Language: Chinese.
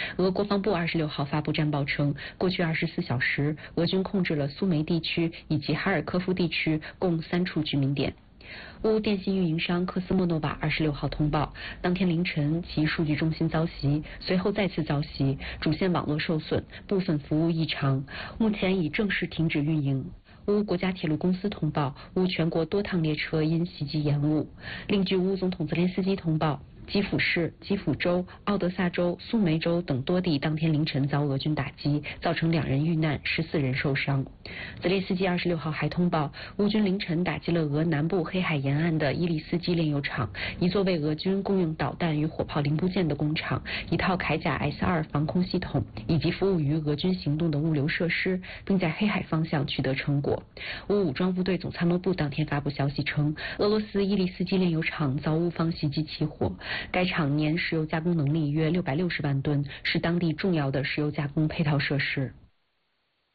俄国防部26号发布战报称，过去24小时，俄军控制了苏梅地区以及哈尔科夫地区共3处居民点。乌电信运营商科斯莫诺瓦26号通报，当天凌晨其数据中心遭袭，随后再次遭袭，主线网络受损，部分服务异常，目前已正式停止运营。乌国家铁路公司通报，乌全国多趟列车因袭击延误。另据乌总统泽连斯基通报，基辅市、基辅州、奥德萨州、苏梅州等多地当天凌晨遭俄军打击，造成2人遇难，14人受伤。泽连斯基26号还通报，乌军凌晨打击了俄南部黑海沿岸的伊利斯基炼油厂、一座为俄军供应导弹与火炮零部件的工厂、一套铠甲 S-2防空系统以及服务于俄军行动的物流设施，并在黑海方向取得成果。乌武装部队总参谋部当天发布消息称，俄罗斯伊利斯基炼油厂遭乌方袭击起火。该厂年石油加工能力约660万吨，是当地重要的石油加工配套设施。